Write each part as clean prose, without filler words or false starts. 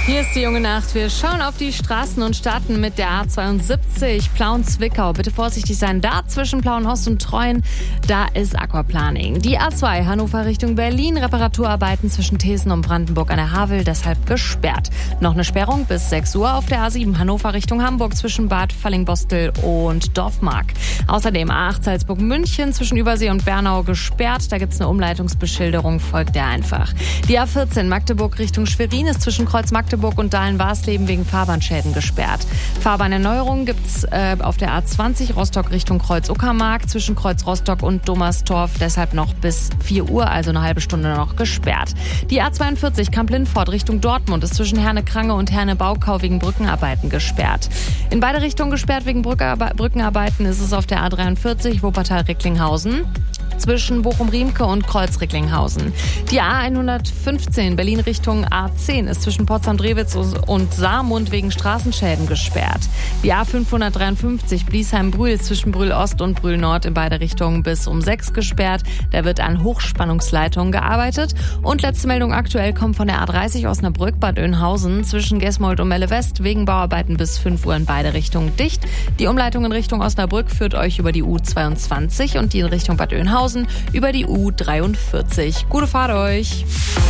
Hier ist die junge Nacht. Wir schauen auf die Straßen und starten mit der A72 Plauen-Zwickau. Bitte vorsichtig sein. Da zwischen Plauen-Ost und Treuen, da ist Aquaplaning. Die A2 Hannover Richtung Berlin. Reparaturarbeiten zwischen Thesen und Brandenburg an der Havel, deshalb gesperrt. Noch eine Sperrung bis 6 Uhr auf der A7 Hannover Richtung Hamburg zwischen Bad Fallingbostel und Dorfmark. Außerdem A8 Salzburg-München zwischen Übersee und Bernau gesperrt. Da gibt es eine Umleitungsbeschilderung, folgt der einfach. Die A14 Magdeburg Richtung Schwerin ist zwischen Kreuz Magdeburg und Dahlen-Warsleben wegen Fahrbahnschäden gesperrt. Fahrbahnerneuerungen gibt's auf der A20 Rostock Richtung Kreuz-Uckermark zwischen Kreuz Rostock und Dommerstorf, deshalb noch bis 4 Uhr, also eine halbe Stunde noch gesperrt. Die A42 Kamp-Lindfort Richtung Dortmund ist zwischen Herne-Krange und Herne-Baukau wegen Brückenarbeiten gesperrt. In beide Richtungen gesperrt wegen Brückenarbeiten ist es auf der A43 Wuppertal-Recklinghausen zwischen Bochum-Riemke und Kreuz-Recklinghausen. Die A115 Berlin Richtung A10 ist zwischen Potsdam-Drewitz und Saarmund wegen Straßenschäden gesperrt. Die A553 Bliesheim-Brühl ist zwischen Brühl-Ost und Brühl-Nord in beide Richtungen bis um 6 gesperrt. Da wird an Hochspannungsleitungen gearbeitet. Und letzte Meldung aktuell kommt von der A30 Osnabrück-Bad Oeynhausen zwischen Gesmold und Melle-West wegen Bauarbeiten bis 5 Uhr in beide Richtungen dicht. Die Umleitung in Richtung Osnabrück führt euch über die U22 und die in Richtung Bad Oeynhausen über die U43. Gute Fahrt euch!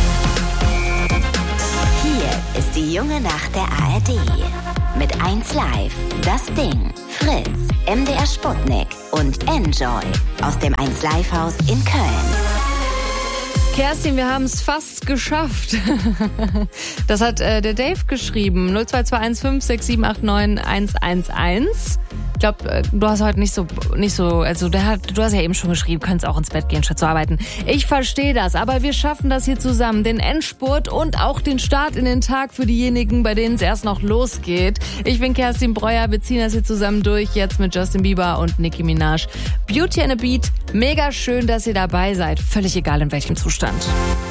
Hier ist die junge Nacht der ARD. Mit 1Live, Das Ding, Fritz, MDR Sputnik und Enjoy aus dem 1Live-Haus in Köln. Kerstin, wir haben es fast geschafft. Das hat der Dave geschrieben. 022156789 Ich glaube, du hast heute nicht so, also du hast ja eben schon geschrieben, könntest auch ins Bett gehen, statt zu arbeiten. Ich verstehe das, aber wir schaffen das hier zusammen. Den Endspurt und auch den Start in den Tag für diejenigen, bei denen es erst noch losgeht. Ich bin Kerstin Breuer, wir ziehen das hier zusammen durch, jetzt mit Justin Bieber und Nicki Minaj. Beauty and a Beat, mega schön, dass ihr dabei seid, völlig egal in welchem Zustand.